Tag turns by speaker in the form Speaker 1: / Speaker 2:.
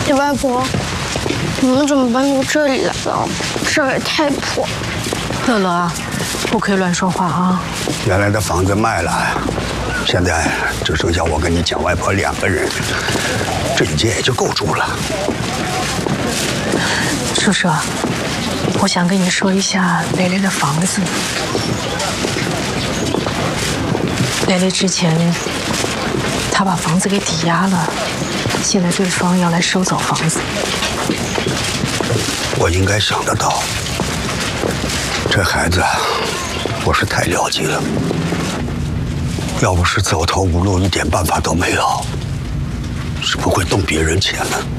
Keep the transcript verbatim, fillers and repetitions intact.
Speaker 1: 李外婆，你们怎么搬到这里来了？这儿也太破。
Speaker 2: 乐乐啊，不可以乱说话啊！
Speaker 3: 原来的房子卖了，现在只剩下我跟你蒋外婆两个人，这一间也就够住了。
Speaker 2: 叔叔，我想跟你说一下蕾蕾的房子。蕾蕾之前，她把房子给抵押了，现在对方要来收走房子。
Speaker 3: 我应该想得到，这孩子我是太了解了，要不是走投无路，一点办法都没有，是不会动别人钱的。